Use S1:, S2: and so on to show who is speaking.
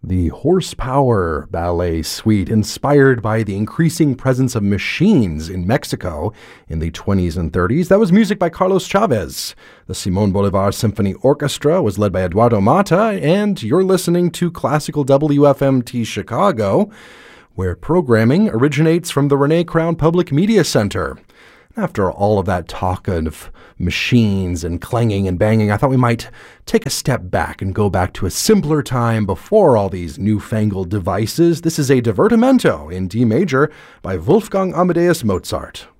S1: The Horsepower Ballet Suite, inspired by the increasing presence of machines in Mexico in the 20s and 30s. That was music by Carlos Chavez. The Simón Bolívar Symphony Orchestra was led by Eduardo Mata, and you're listening to Classical WFMT Chicago, where programming originates from the Renee Crown Public Media Center. After all of that talk of machines and clanging and banging, I thought we might take a step back and go back to a simpler time before all these newfangled devices. This is a divertimento in D major by Wolfgang Amadeus Mozart.